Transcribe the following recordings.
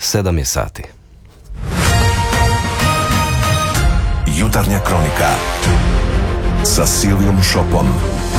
7 je sati. Jutarnja kronika sa Silvijom Šopom.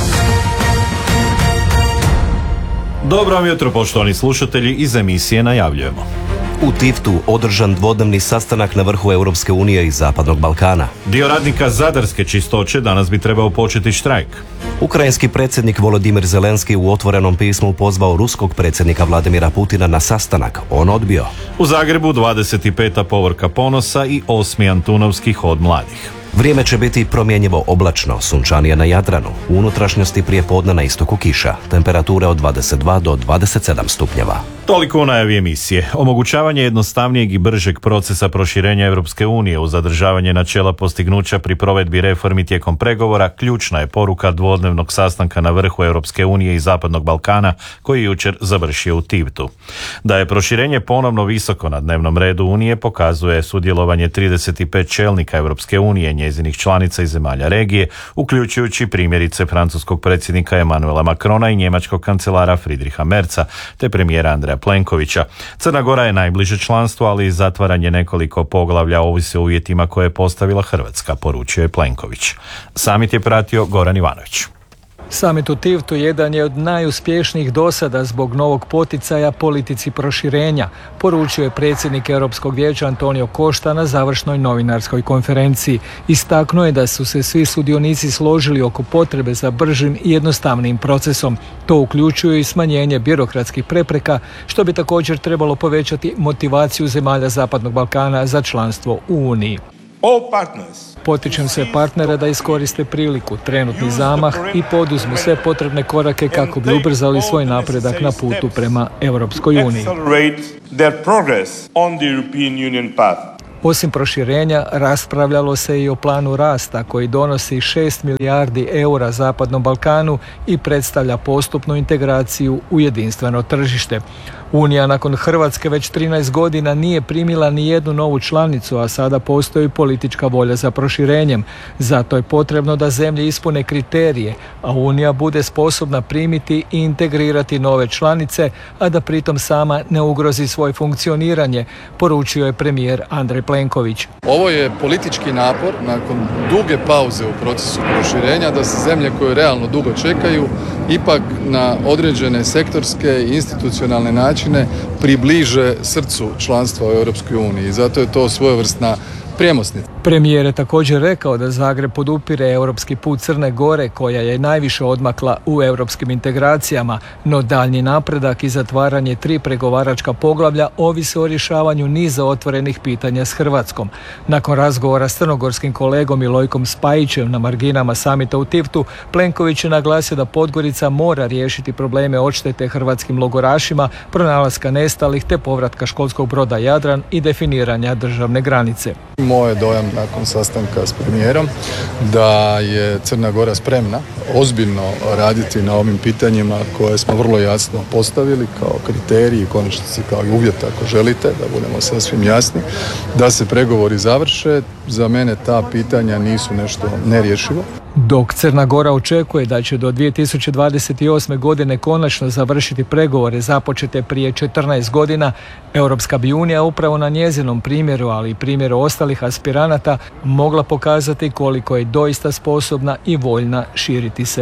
Dobro vam jutro, poštovani slušatelji, iz emisije najavljujemo. U Tiftu održan dvodnevni sastanak na vrhu Europske unije i Zapadnog Balkana. Dio radnika Zadarske čistoće danas bi trebao početi štrajk. Ukrajinski predsjednik Volodimir Zelenski u otvorenom pismu pozvao ruskog predsjednika Vladimira Putina na sastanak. On odbio. U Zagrebu 25. povorka ponosa i 8. Antunovski hod mladih. Vrijeme će biti promjenjivo oblačno, sunčanije na Jadranu. U unutrašnjosti prije podne na istoku kiša. Temperature od 22 do 27 stupnjeva. Toliko u najavi emisije. Omogućavanje jednostavnijeg i bržeg procesa proširenja Europske unije uz zadržavanje načela postignuća pri provedbi reformi tijekom pregovora ključna je poruka dvodnevnog sastanka na vrhu Europske unije i Zapadnog Balkana koji je jučer završio u Tiftu. Da je proširenje ponovno visoko na dnevnom redu Unije pokazuje sudjelovanje 35 čelnika Europske unije, njezinih članica i zemalja regije, uključujući primjerice francuskog predsjednika Emmanuela Macrona i njemačkog kancelara Friedricha Merza, te premijera Andreja Plenkovića. Crna Gora je najbliže članstvo, ali i zatvaranje nekoliko poglavlja ovisi o uvjetima koje je postavila Hrvatska, poručio je Plenković. Samit je pratio Goran Ivanović. Samit u Tiftu jedan je od najuspješnijih dosada zbog novog poticaja politici proširenja, poručio je predsjednik Europskog vijeća Antonio Costa na završnoj novinarskoj konferenciji. Istaknuo je da su se svi sudionici složili oko potrebe za bržim i jednostavnijim procesom. To uključuje i smanjenje birokratskih prepreka, što bi također trebalo povećati motivaciju zemalja Zapadnog Balkana za članstvo u Uniji. Potičem sve partnere da iskoriste priliku, trenutni zamah i poduzmu sve potrebne korake kako bi ubrzali svoj napredak na putu prema Europskoj uniji. Osim proširenja, raspravljalo se i o planu rasta koji donosi 6 milijardi eura Zapadnom Balkanu i predstavlja postupnu integraciju u jedinstveno tržište. Unija nakon Hrvatske već 13 godina nije primila ni jednu novu članicu, a sada postoji politička volja za proširenjem. Zato je potrebno da zemlje ispune kriterije, a Unija bude sposobna primiti i integrirati nove članice, a da pritom sama ne ugrozi svoje funkcioniranje, poručio je premijer Andrej Plenković. Ovo je politički napor nakon duge pauze u procesu proširenja da se zemlje koje realno dugo čekaju ipak na određene sektorske i institucionalne načine približe srcu članstva u Europskoj uniji. Zato je to svojevrsna premosnica. Premijer je također rekao da Zagreb podupire europski put Crne Gore, koja je najviše odmakla u europskim integracijama, no daljnji napredak i zatvaranje 3 pregovaračka poglavlja ovise o rješavanju niza otvorenih pitanja s Hrvatskom. Nakon razgovora s crnogorskim kolegom Milojkom Spajićem na marginama samita u Tiftu, Plenković je naglasio da Podgorica mora riješiti probleme odštete hrvatskim logorašima, pronalaska nestalih te povratka školskog broda Jadran i definiranja državne granice. Moj dojam nakon sastanka s premijerom da je Crna Gora spremna ozbiljno raditi na ovim pitanjima koje smo vrlo jasno postavili kao kriteriji, konačnici kao i uvjet ako želite, da budemo sasvim jasni, da se pregovori završe. Za mene ta pitanja nisu nešto nerješivo. Dok Crna Gora očekuje da će do 2028. godine konačno završiti pregovore započete prije 14 godina, Europska bi unija upravo na njezinom primjeru, ali i primjeru ostalih aspiranata, mogla pokazati koliko je doista sposobna i voljna širiti se.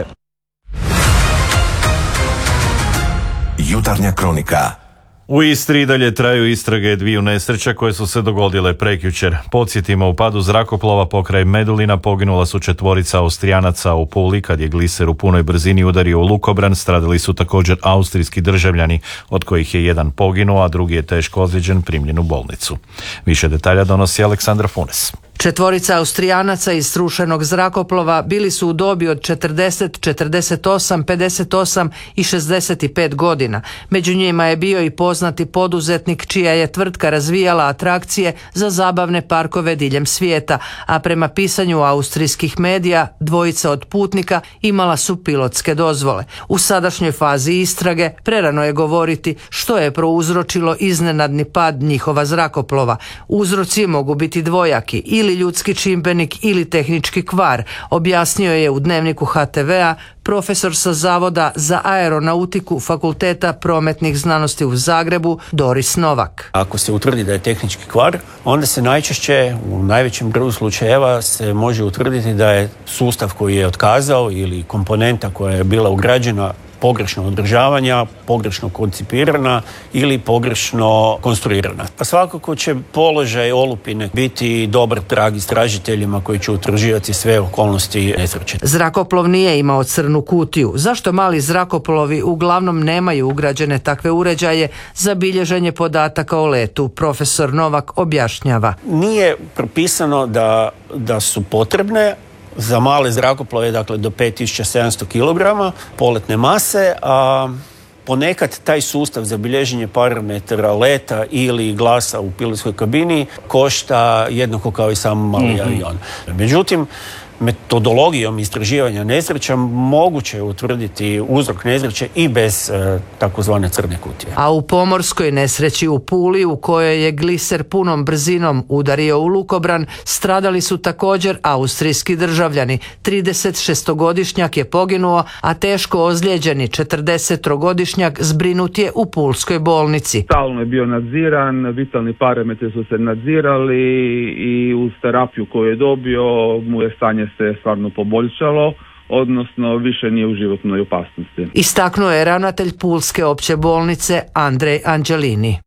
Jutarnja kronika. U Istri i dalje traju istrage dviju nesreća koje su se dogodile prekjučer. Podsjetimo, u padu zrakoplova pokraj Medulina poginula su 4 Austrijanaca u Puli kad je gliser u punoj brzini udario u lukobran. Stradali su također austrijski državljani, od kojih je jedan poginuo, a drugi je teško ozlijeđen, primljen u bolnicu. Više detalja donosi Aleksandra Funes. 4 Austrijanaca iz srušenog zrakoplova bili su u dobi od 40, 48, 58 i 65 godina. Među njima je bio i poznati poduzetnik čija je tvrtka razvijala atrakcije za zabavne parkove diljem svijeta, a prema pisanju austrijskih medija 2 od putnika imala su pilotske dozvole. U sadašnjoj fazi istrage prerano je govoriti što je prouzročilo iznenadni pad njihova zrakoplova. Uzroci mogu biti dvojaki, ili ljudski čimbenik ili tehnički kvar, objasnio je u Dnevniku HTV-a profesor sa Zavoda za aeronautiku Fakulteta prometnih znanosti u Zagrebu Doris Novak. Ako se utvrdi da je tehnički kvar, onda se najčešće, u najvećem broju slučajeva, se može utvrditi da je sustav koji je otkazao ili komponenta koja je bila ugrađena pogrešno održavanja, pogrešno koncipirana ili pogrešno konstruirana. Pa svakako će položaj olupine biti dobar trag istražiteljima koji će utvrđivati sve okolnosti nesreće. Zrakoplov nije imao crnu kutiju. Zašto mali zrakoplovi uglavnom nemaju ugrađene takve uređaje za bilježenje podataka o letu? Profesor Novak objašnjava. Nije propisano da su potrebne za male zrakoplove, dakle do 5700 kg poletne mase, a ponekad taj sustav za bilježenje parametara leta ili glasa u pilotskoj kabini košta jednako kao i sam mali avion. Međutim, metodologijom istraživanja nesreća moguće je utvrditi uzrok nesreće i bez takozvane crne kutije. A u pomorskoj nesreći u Puli, u kojoj je gliser punom brzinom udario u lukobran, stradali su također austrijski državljani. 36-godišnjak je poginuo, a teško ozlijeđeni 40-godišnjak zbrinut je u pulskoj bolnici. Stalno je bio nadziran, vitalni parametri su se nadzirali i uz terapiju koju je dobio mu je stanje se stvarno poboljšalo, odnosno više nije u životnoj opasnosti. Istaknuo je ravnatelj Pulske opće bolnice Andrej Anđelini.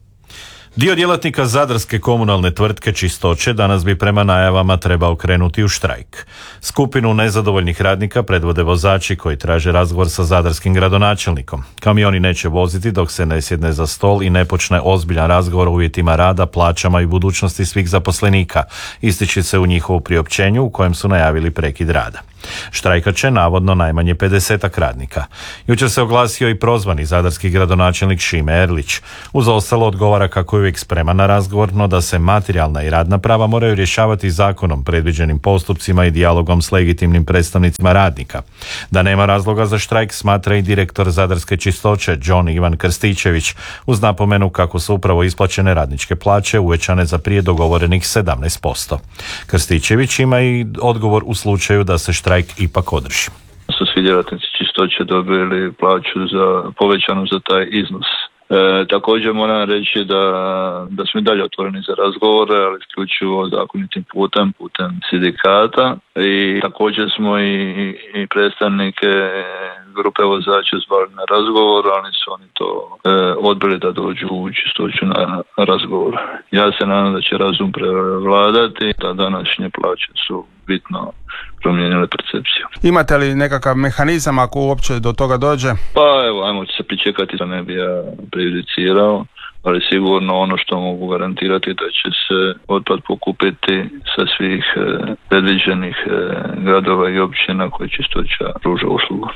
Dio djelatnika zadarske komunalne tvrtke Čistoće danas bi prema najavama trebao krenuti u štrajk. Skupinu nezadovoljnih radnika predvode vozači koji traže razgovor sa zadarskim gradonačelnikom. Kamioni neće voziti dok se ne sjedne za stol i ne počne ozbiljan razgovor o uvjetima rada, plaćama i budućnosti svih zaposlenika, ističe se u njihovu priopćenju u kojem su najavili prekid rada. Štrajkat će navodno najmanje 50 radnika. Jučer se oglasio i prozvani zadarski gradonačelnik Šime Erlić. Uz ostalo odgovara kako je uvijek spreman na razgovor, no da se materijalna i radna prava moraju rješavati zakonom, predviđenim postupcima i dijalogom s legitimnim predstavnicima radnika. Da nema razloga za štrajk smatra i direktor zadarske Čistoće John Ivan Krstičević, uz napomenu kako su upravo isplaćene radničke plaće uvećane za prije dogovorenih 17%. Krstičević ima i odgovor u slučaju da se štrajk ipak održi. Su svi djelatnici Čistoće dobili plaću povećanu za taj iznos. Također moram reći da smo i dalje otvoreni za razgovore, ali isključivo zakonitim putem sindikata, i također smo i predstavnike grupe vozača zvali na razgovor, ali su oni to odbili da dođu u Čistoću na razgovor. Ja se nadam da će razum prevladati, da današnje plaće su bitno promijenile percepciju. Imate li nekakav mehanizam ako uopće do toga dođe? Pa evo, ajmo se pričekati, da ne bi ja prejudicirao, ali sigurno ono što mogu garantirati da će se otpad pokupiti sa svih predviđenih gradova i općina koje Čistoća pruža uslugu.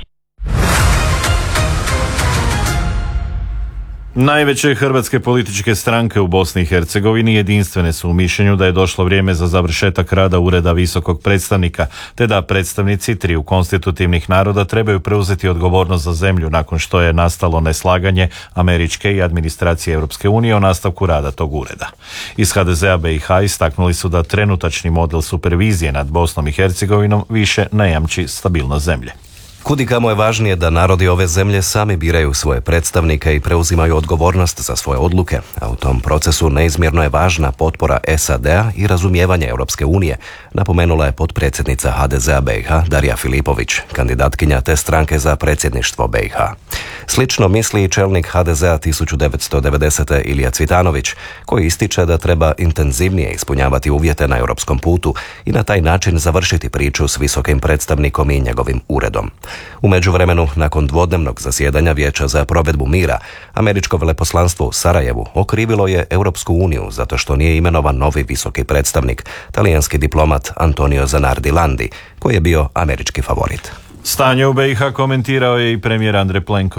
Najveće hrvatske političke stranke u Bosni i Hercegovini jedinstvene su u mišljenju da je došlo vrijeme za završetak rada Ureda visokog predstavnika, te da predstavnici triju konstitutivnih naroda trebaju preuzeti odgovornost za zemlju nakon što je nastalo neslaganje američke i administracije Europske unije o nastavku rada tog ureda. Iz HDZ-a BiH istaknuli su da trenutačni model supervizije nad Bosnom i Hercegovinom više ne jamči stabilnost zemlje. Kudikamo je važnije da narodi ove zemlje sami biraju svoje predstavnike i preuzimaju odgovornost za svoje odluke, a u tom procesu neizmjerno je važna potpora SAD-a i razumijevanje Europske unije, napomenula je potpredsjednica HDZ-a BiH Darija Filipović, kandidatkinja te stranke za predsjedništvo BiH. Slično misli i čelnik HDZ-a 1990. Ilija Cvitanović, koji ističe da treba intenzivnije ispunjavati uvjete na europskom putu i na taj način završiti priču s visokim predstavnikom i njegovim uredom. U međuvremenu, nakon dvodnevnog zasjedanja Vijeća za provedbu mira, američko veleposlanstvo u Sarajevu okrivilo je Europsku uniju zato što nije imenovan novi visoki predstavnik, talijanski diplomat Antonio Zanardi Landi, koji je bio američki favorit. Stanje u BiH komentirao je i premijer Andrej Plenković.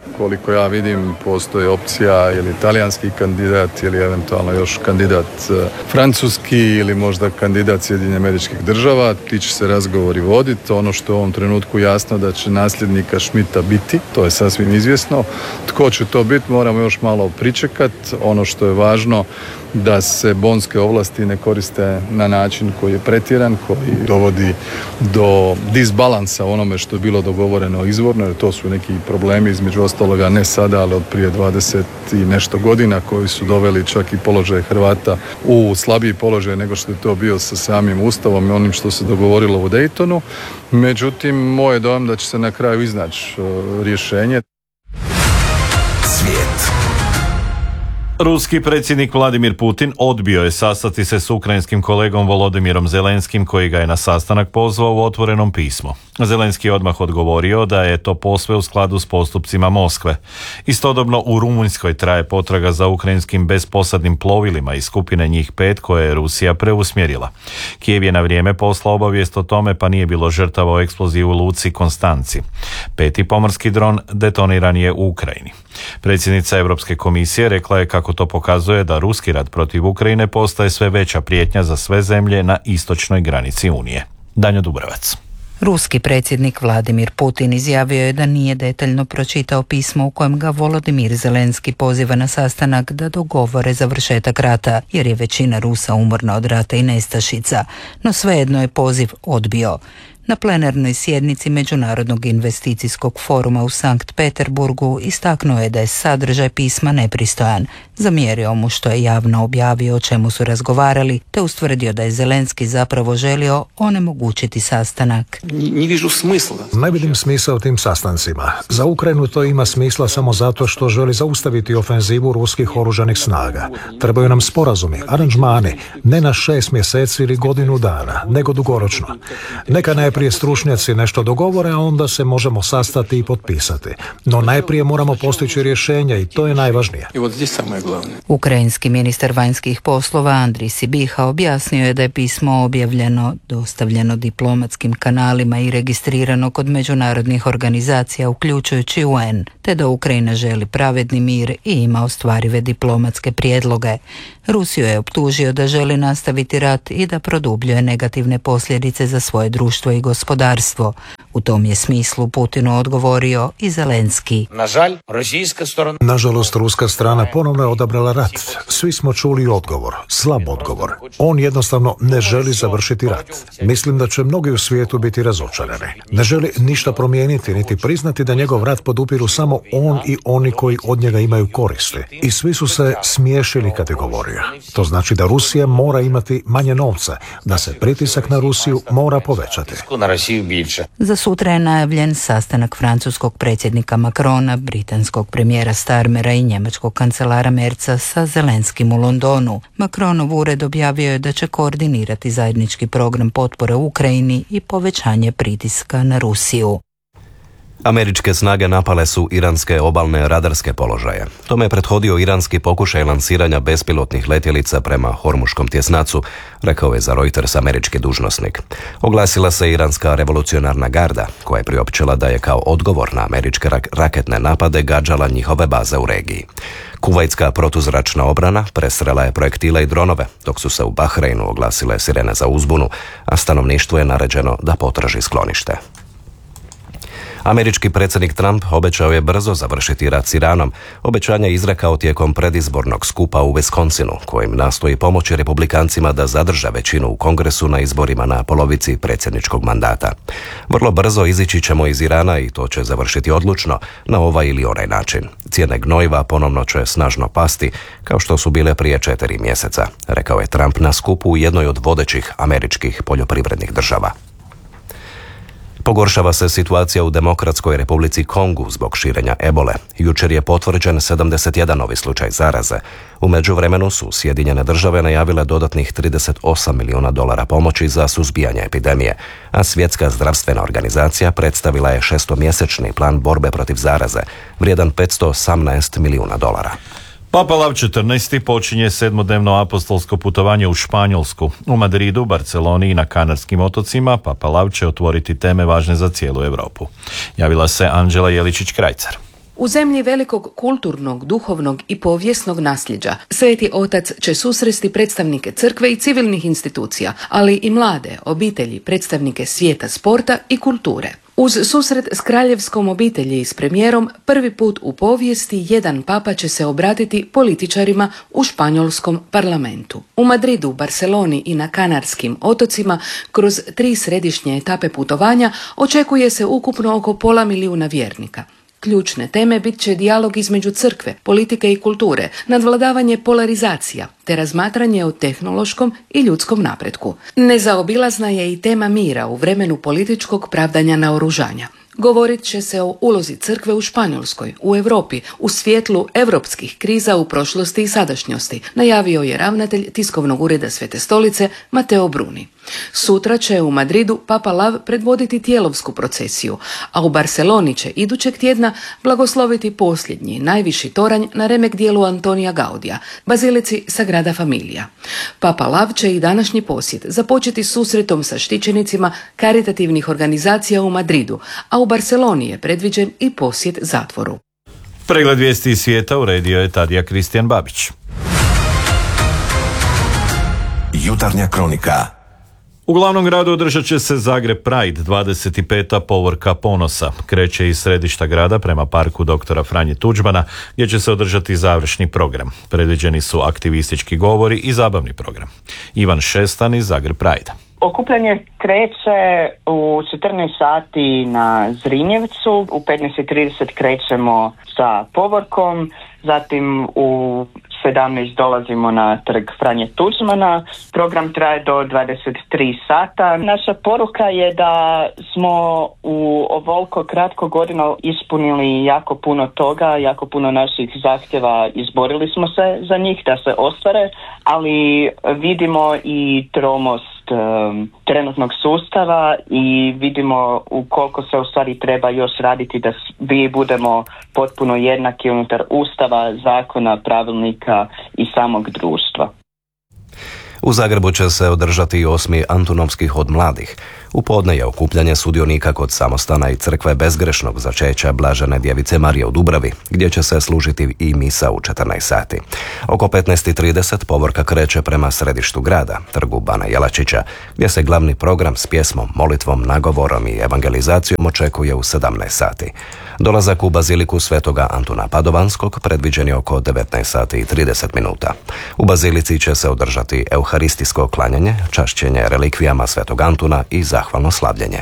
Koliko ja vidim, postoji opcija ili talijanski kandidat ili eventualno još kandidat francuski ili možda kandidat Sjedinjenih Američkih Država. Ti će se razgovori voditi. Ono što je u ovom trenutku jasno da će nasljednika Schmidta biti, to je sasvim izvjesno. Tko će to biti, moramo još malo pričekati. Ono što je važno da se bonske ovlasti ne koriste na način koji je pretjeran, koji dovodi do disbalansa onome što je bilo dogovoreno izvorno, jer to su neki problemi između ostaloga ne sada, ali od prije 20 i nešto godina koji su doveli čak i položaj Hrvata u slabiji položaj nego što je to bio sa samim Ustavom i onim što se dogovorilo u Daytonu. Međutim, moj je dojam da će se na kraju iznaći rješenje. Svijet. Ruski predsjednik Vladimir Putin odbio je sastati se s ukrajinskim kolegom Volodimirom Zelenskim, koji ga je na sastanak pozvao u otvorenom pismu. Zelenski je odmah odgovorio da je to posve u skladu s postupcima Moskve. Istodobno u Rumunjskoj traje potraga za ukrajinskim bezposadnim plovilima iz skupine njih 5 koje je Rusija preusmjerila. Kijev je na vrijeme poslao obavijest o tome, pa nije bilo žrtava o eksploziji u luci Konstanci. 5. pomorski dron detoniran je u Ukrajini. Predsjednica Europske komisije rekla je kako to pokazuje da ruski rat protiv Ukrajine postaje sve veća prijetnja za sve zemlje na istočnoj granici Unije. Danjo Dubrovac. Ruski predsjednik Vladimir Putin izjavio je da nije detaljno pročitao pismo u kojem ga Volodimir Zelenski poziva na sastanak da dogovore završetak rata, jer je većina Rusa umorna od rata i nestašica, no svejedno je poziv odbio. Na plenarnoj sjednici Međunarodnog investicijskog foruma u Sankt Peterburgu istaknuo je da je sadržaj pisma nepristojan. Zamjerio mu što je javno objavio o čemu su razgovarali, te ustvrdio da je Zelenski zapravo želio onemogućiti sastanak. Ne vidim smisla u tim sastancima. Za Ukrajinu to ima smisla samo zato što želi zaustaviti ofenzivu ruskih oružanih snaga. Trebaju nam sporazumi, aranžmani, ne na 6 mjeseci ili godinu dana, nego dugoročno. Neka najprije stručnjaci nešto dogovore, a onda se možemo sastati i potpisati. No najprije moramo postići rješenja i to je najvažnije. Ukrajinski ministar vanjskih poslova Andrij Sibiha objasnio je da je pismo objavljeno, dostavljeno diplomatskim kanalima i registrirano kod međunarodnih organizacija uključujući UN, te da Ukrajina želi pravedni mir i ima ostvarive diplomatske prijedloge. Rusiju je optužio da želi nastaviti rat i da produbljuje negativne posljedice za svoje društvo i gospodarstvo. U tom je smislu Putinu odgovorio i Zelenski. Nažalost, ruska strana ponovno je odabrala rat. Svi smo čuli odgovor, slab odgovor. On jednostavno ne želi završiti rat. Mislim da će mnogi u svijetu biti razočarani. Ne želi ništa promijeniti, niti priznati da njegov rat podupiru samo on i oni koji od njega imaju koristi. I svi su se smiješili kad je govorio. To znači da Rusija mora imati manje novca, da se pritisak na Rusiju mora povećati. Za sutra je najavljen sastanak francuskog predsjednika Macrona, britanskog premijera Starmera i njemačkog kancelara Merza sa Zelenskim u Londonu. Macronov ured objavio je da će koordinirati zajednički program potpore Ukrajini i povećanje pritiska na Rusiju. Američke snage napale su iranske obalne radarske položaje. Tome je prethodio iranski pokušaj lansiranja bespilotnih letjelica prema Hormuškom tjesnacu, rekao je za Reuters američki dužnosnik. Oglasila se iranska revolucionarna garda, koja je priopćila da je kao odgovor na američke raketne napade gađala njihove baze u regiji. Kuvajtska protuzračna obrana presrela je projektile i dronove, dok su se u Bahreinu oglasile sirene za uzbunu, a stanovništvu je naređeno da potraži sklonište. Američki predsjednik Trump obećao je brzo završiti rat s Iranom. Obećanje je izrekao tijekom predizbornog skupa u Wisconsinu, kojim nastoji pomoći republikancima da zadrže većinu u Kongresu na izborima na polovici predsjedničkog mandata. Vrlo brzo izići ćemo iz Irana i to će završiti odlučno, na ovaj ili onaj način. Cijene gnojiva ponovno će snažno pasti, kao što su bile prije 4 mjeseca, rekao je Trump na skupu u jednoj od vodećih američkih poljoprivrednih država. Pogoršava se situacija u Demokratskoj Republici Kongu zbog širenja ebole. Jučer je potvrđen 71 novi slučaj zaraze. U međuvremenu su Sjedinjene Države najavile dodatnih $38 milijuna pomoći za suzbijanje epidemije, a Svjetska zdravstvena organizacija predstavila je 6-mjesečni plan borbe protiv zaraze, vrijedan $518 milijuna. Papa Lav XIV. Počinje 7-dnevno apostolsko putovanje u Španjolsku. U Madridu, Barceloni i na Kanarskim otocima Papa Lav će otvoriti teme važne za cijelu Europu. Javila se Anđela Jeličić-Krajcar. U zemlji velikog kulturnog, duhovnog i povijesnog nasljeđa, Sveti Otac će susresti predstavnike crkve i civilnih institucija, ali i mlade, obitelji, predstavnike svijeta sporta i kulture. Uz susret s kraljevskom obitelji i s premijerom, prvi put u povijesti jedan papa će se obratiti političarima u španjolskom parlamentu. U Madridu, Barceloni i na Kanarskim otocima kroz 3 središnje etape putovanja očekuje se ukupno oko 500 milijuna vjernika. Ključne teme bit će dijalog između crkve, politike i kulture, nadvladavanje polarizacija te razmatranje o tehnološkom i ljudskom napretku. Nezaobilazna je i tema mira u vremenu političkog pravdanja naoružanja. Govorit će se o ulozi crkve u Španjolskoj, u Europi, u svjetlu europskih kriza u prošlosti i sadašnjosti, najavio je ravnatelj tiskovnog ureda Svete stolice Mateo Bruni. Sutra će u Madridu Papa Lav predvoditi tijelovsku procesiju, a u Barceloni će idućeg tjedna blagosloviti posljednji, najviši toranj na remek dijelu Antonija Gaudija, bazilici Sagrada Familia. Papa Lav će i današnji posjet započeti susretom sa štićenicima karitativnih organizacija u Madridu, a u Barceloni je predviđen i posjet zatvoru. Pregled vijesti iz svijeta uredio je Tadija Kristijan Babić. Jutarnja kronika. U glavnom gradu održat će se Zagreb Pride, 25. povorka ponosa. Kreće iz središta grada prema parku doktora Franje Tuđmana, gdje će se održati završni program. Predviđeni su aktivistički govori i zabavni program. Ivan Šestan iz Zagreb Pride. Okupljanje kreće u 14 sati na Zrinjevcu, u 15:30 krećemo sa povorkom, zatim u 17 dolazimo na trg Franje Tuđmana. Program traje do 23 sata. Naša poruka je da smo u ovoliko kratko godina ispunili jako puno toga, jako puno naših zahtjeva, izborili smo se za njih da se ostvare, ali vidimo i tromost trenutnog sustava i vidimo u koliko se u stvari treba još raditi da svi budemo potpuno jednaki unutar ustava, zakona, pravilnika i samog društva. U Zagrebu će se održati i 8. Antunovski hod mladih. U podne je okupljanje sudionika kod samostana i crkve bezgrešnog začeća Blažene djevice Marije u Dubravi, gdje će se služiti i misa u 14 sati. Oko 15:30 povorka kreće prema središtu grada, trgu Bana Jelačića, gdje se glavni program s pjesmom, molitvom, nagovorom i evangelizacijom očekuje u 17 sati. Dolazak u baziliku Svetoga Antuna Padovanskog predviđen je oko 19:30. U bazilici će se održati euharistijsko klanjanje, čašćenje relikvijama Svetog Antuna i zahvalno slavljenje.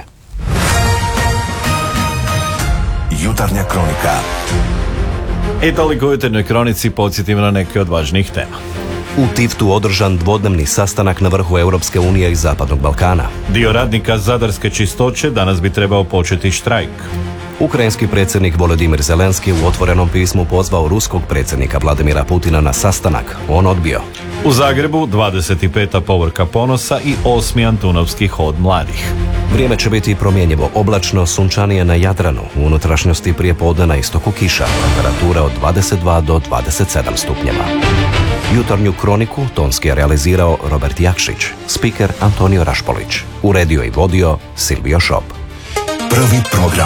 Jutarnja kronika. I toliko u jutarnjoj kronici, podsjetimo na neke od važnijih tema. U Tiftu održan dvodnevni sastanak na vrhu Europske unije i Zapadnog Balkana. Dio radnika Zadarske čistoće danas bi trebao početi štrajk. Ukrajinski predsjednik Volodimir Zelenski u otvorenom pismu pozvao ruskog predsjednika Vladimira Putina na sastanak. On odbio. U Zagrebu 25. povorka ponosa i 8. Antunovski hod mladih. Vrijeme će biti promjenjivo, oblačno, sunčanije na Jadranu, u unutrašnjosti prijepodne na istoku kiša, temperatura od 22 do 27 stupnjeva. Jutarnju kroniku tonski je realizirao Robert Jakšić, spiker Antonio Rašpolić, uredio i vodio Silvio Šop. Prvi program.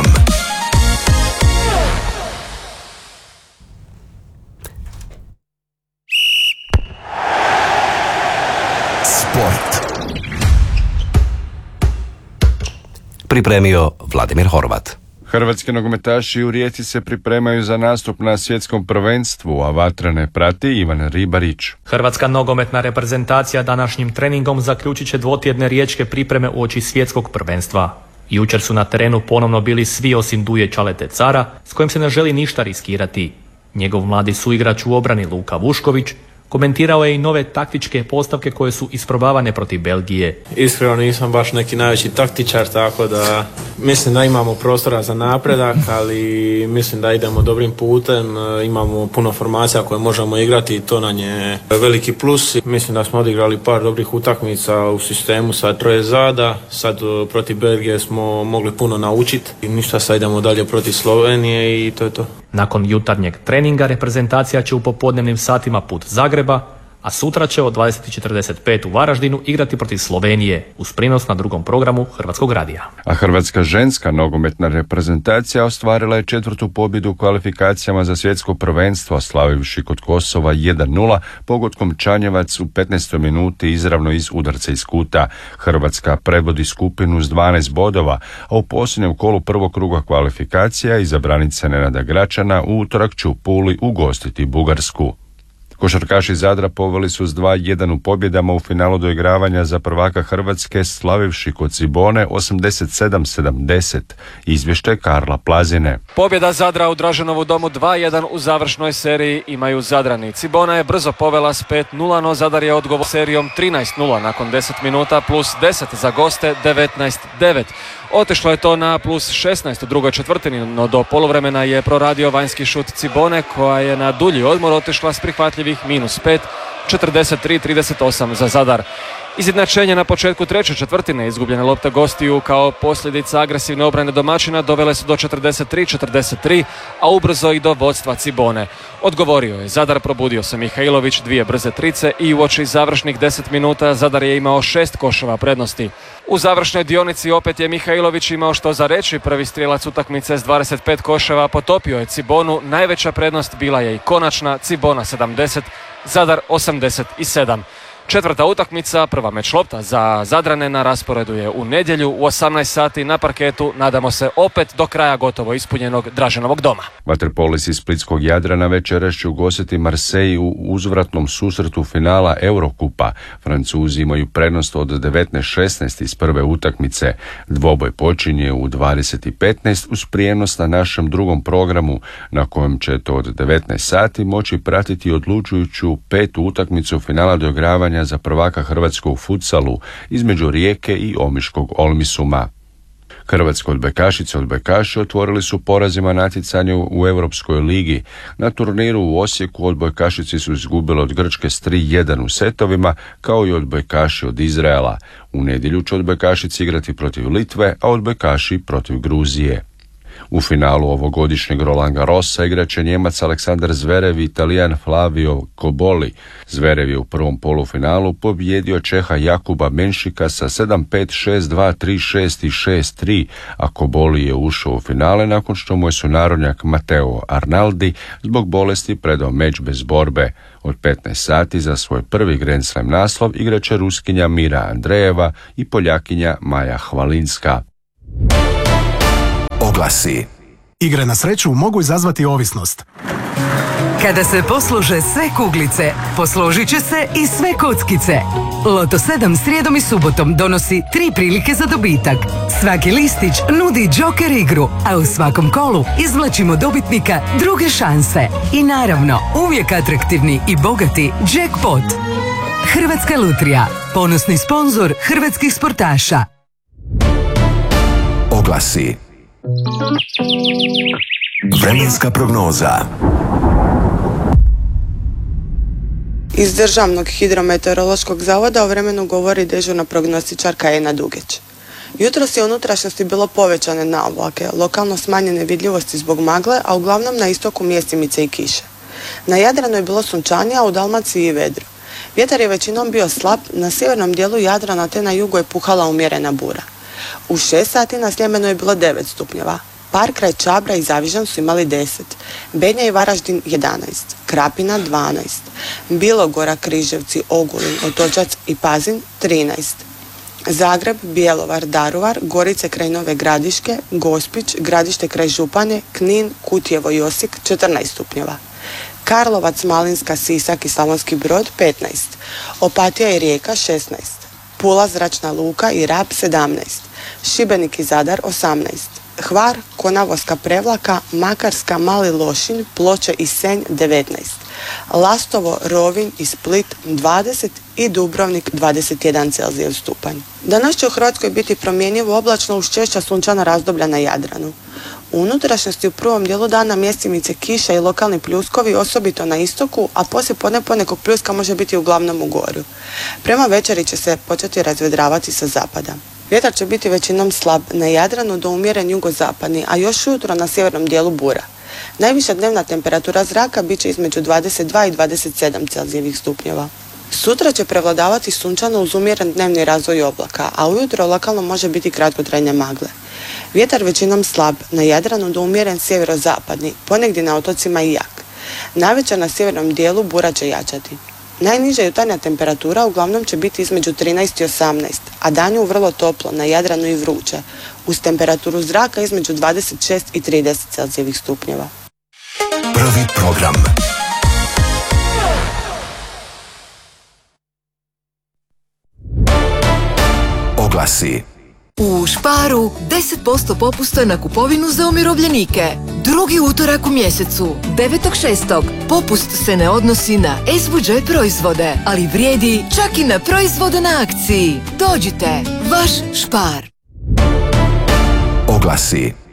Sport. Pripremio Vladimir Horvat. Hrvatski nogometaši u Rijeci se pripremaju za nastup na svjetskom prvenstvu, a vatrene prati Ivan Ribarić. Hrvatska nogometna reprezentacija današnjim treningom zaključit će dvotjedne riječke pripreme uoči svjetskog prvenstva. Jučer su na terenu ponovno bili svi osim Duje Čalete Cara, s kojim se ne želi ništa riskirati. Njegov mladi suigrač u obrani Luka Vušković komentirao je i nove taktičke postavke koje su isprobavane protiv Belgije. Iskreno nisam baš neki najveći taktičar, tako da mislim da imamo prostora za napredak, ali mislim da idemo dobrim putem, imamo puno formacija koje možemo igrati i to nam je veliki plus. Mislim da smo odigrali par dobrih utakmica u sistemu sa troje zada, sad protiv Belgije smo mogli puno naučiti i ništa, sad idemo dalje protiv Slovenije i to je to. Nakon jutarnjeg treninga reprezentacija će u popodnevnim satima put Zagreba, a sutra će od 20:45 u Varaždinu igrati protiv Slovenije uz prinos na drugom programu Hrvatskog radija. A hrvatska ženska nogometna reprezentacija ostvarila je 4. pobjedu u kvalifikacijama za svjetsko prvenstvo, slavivši kod Kosova 1:0 pogodkom Čanjevac u 15. minuti izravno iz udarca iz kuta. Hrvatska predvodi skupinu s 12 bodova, a u posljednjem kolu prvog kruga kvalifikacija izabranica Nenada Gračana u utorak će u Puli ugostiti Bugarsku. Košarkaši Zadra poveli su s 2:1 u pobjedama u finalu doigravanja za prvaka Hrvatske, slavivši kod Cibone 87-70. Izvještaj Karla Plazine. Pobjeda Zadra u Draženovu domu 2:1 u završnoj seriji imaju Zadrani. Cibona je brzo povela s 5:0, no Zadar je odgovor serijom 13:0 nakon 10 minuta plus 10 za goste 19:9. Otišlo je to na plus 16 u drugoj četvrtini, no do poluvremena je proradio vanjski šut Cibone, koja je na dulji odmor otišla s prihvatljivih -5, 43-38 za Zadar. Izjednačenje na početku treće četvrtine, izgubljene lopte gostiju kao posljedica agresivne obrane domaćina dovele su do 43-43, a ubrzo i do vodstva Cibone. Odgovorio je Zadar, probudio se Mihajlović, 2 brze trice i uoči završnih 10 minuta Zadar je imao 6 koševa prednosti. U završnoj dionici opet je Mihajlović imao što za reći, prvi strijelac utakmice s 25 koševa potopio je Cibonu, najveća prednost bila je i konačna, Cibona 70, Zadar 87. Četvrta utakmica, prva meč lopta za Zadrane na rasporedu je u nedjelju u 18 sati na parketu, nadamo se opet do kraja gotovo ispunjenog Draženovog doma. Vaterpolist iz splitskog Jadrana večeras će ugostiti Marseille u uzvratnom susretu finala Eurokupa. Francuzi imaju prednost od 19-16 iz prve utakmice. Dvoboj počinje u 20:15 uz prijenos na našem drugom programu, na kojem ćete od 19 sati moći pratiti odlučujuću 5. utakmicu finala doigravanja za prvaka Hrvatskog u futsalu između Rijeke i Omiškog Olmisuma. Hrvatske odbojkašice odbojkaši otvorili su porazima natjecanju u Europskoj ligi. Na turniru u Osijeku odbojkašici su izgubile od Grčke s 3:1 u setovima, kao i odbojkaši od Izraela. U nedjelju će odbojkašici igrati protiv Litve, a odbojkaši protiv Gruzije. U finalu ovogodišnjeg Roland Garrosa igrat će Njemac Aleksandar Zverev i Italijan Flavio Cobolli. Zverev je u prvom polufinalu pobjedio Čeha Jakuba Menšika sa 7-5, 6-2, 3-6 i 6-3, a Cobolli je ušao u finale nakon što mu je sunarodnjak Matteo Arnaldi zbog bolesti predao meč bez borbe. Od 15 sati za svoj prvi Grand Slam naslov igrat će Ruskinja Mira Andrejeva i Poljakinja Maja Hvalinska. Oglasi. Igre na sreću mogu izazvati ovisnost. Kada se poslože sve kuglice, posložit će se i sve kockice. Loto 7 srijedom i subotom donosi 3 prilike za dobitak. Svaki listić nudi džoker igru, a u svakom kolu izvlačimo dobitnika druge šanse. I naravno, uvijek atraktivni i bogati jackpot. Hrvatska lutrija, ponosni sponzor hrvatskih sportaša. Oglasi. Vremenska prognoza. Iz Državnog hidrometeorološkog zavoda o vremenu govori dežurna prognostičarka Ena Dugeć. Jutros je u unutrašnjosti bilo povećane navlake, lokalno smanjene vidljivosti zbog magle, a uglavnom na istoku mjestimice i kiše. Na Jadranu je bilo sunčanije, a u Dalmaciji i vedro. Vjetar je većinom bio slab, na sjevernom dijelu Jadrana te na jugu je puhala umjerena bura. U 6 sati na Sljemenu je bilo 9 stupnjeva. Par kraj Čabra i Zavižan su imali 10, Bednja i Varaždin 11, Krapina 12, Bilogora, Križevci, Ogulin, Otočac i Pazin 13, Zagreb, Bjelovar, Daruvar, Gorice kraj Nove Gradiške, Gospić, Gradište kraj Županje, Knin, Kutjevo i Osijek 14 stupnjeva. Karlovac, Malinska, Sisak i Slavonski Brod 15, Opatija i Rijeka 16, Pula, Zračna luka i Rab 17, Šibenik i Zadar 18, Hvar, Konavoska, Prevlaka, Makarska, Mali Lošinj, Ploče i Senj 19, Lastovo, Rovinj i Split 20 i Dubrovnik 21 Celzijev stupanj. Danas će u Hrvatskoj biti promjenjivo oblačno uz češća sunčana razdoblja na Jadranu. U unutrašnjosti u prvom dijelu dana mjestimice kiša i lokalni pljuskovi osobito na istoku, a poslije podne ponekog pljuska može biti uglavnom u Gorju. Prema večeri će se početi razvedravati sa zapada. Vjetar će biti većinom slab na Jadranu do umjeren jugozapadni, a još ujutro na sjevernom dijelu bura. Najviša dnevna temperatura zraka bit će između 22 i 27 Celzijevih stupnjeva. Sutra će prevladavati sunčano uz umjeren dnevni razvoj oblaka, a ujutro lokalno može biti kratkotrajne magle. Vjetar većinom slab, na Jadranu do umjeren sjeverozapadni, ponegdje na otocima i jak. Navečer na sjevernom dijelu bura će jačati. Najniža jutarnja temperatura uglavnom će biti između 13 i 18, a danju vrlo toplo, na Jadranu i vruće, uz temperaturu zraka između 26 i 30 Celzijevih stupnjeva. Prvi program. Oglasi. U Sparu 10% popusta na kupovinu za umirovljenike. Drugi utorak u mjesecu, 9.6. Popust se ne odnosi na SBudžet proizvode, ali vrijedi čak i na proizvode na akciji. Dođite, vaš Spar. Oglasi.